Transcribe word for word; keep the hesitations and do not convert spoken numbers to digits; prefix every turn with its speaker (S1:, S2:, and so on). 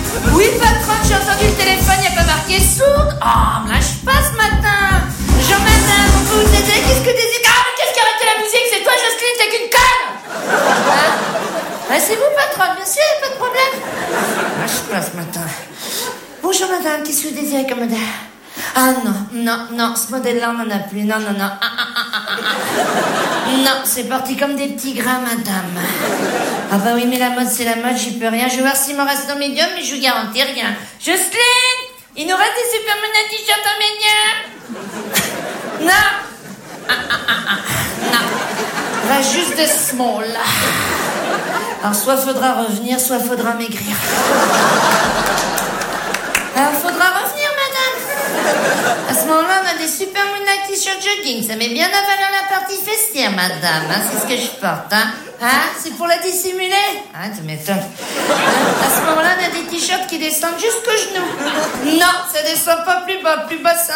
S1: Oui, patronne, j'ai entendu le téléphone, il n'y a pas marqué sourde. Oh, me lâche pas ce matin. Bonjour, madame, on peut vous aider? Qu'est-ce que des... Ah, mais qu'est-ce qui a arrêté la musique? C'est toi, Jocelyne, t'es qu'une conne. Hein? Ah, c'est vous, patronne, bien sûr, pas de problème. Me lâche pas ce matin. Bonjour, madame, qu'est-ce que vous désirez comme modèle? Ah, non, non, non, ce modèle-là, on n'en a plus. Non, non, non. Ah, ah, ah, ah, ah. Non, c'est parti comme des petits grains, madame. Ah bah oui, mais la mode, c'est la mode, j'y peux rien. Je vais voir s'il m'en reste dans médium, mais je vous garantis rien. Jocelyne, il nous reste des Superman à t-shirt en médium? Non. Ah, ah, ah, ah. Non. Va juste de small. Alors, soit faudra revenir, soit faudra maigrir. Alors, faudra revenir, madame. À ce moment-là, on a des super moonlight t-shirt jogging. Ça met bien à valeur la partie fessière, madame. Hein, c'est ce que je porte, hein. Hein, c'est pour la dissimuler. Hein, tu m'étonnes. À ce moment-là, on a des t-shirts qui descendent jusqu'aux genoux. Non, ça descend pas plus bas. Plus bas, ça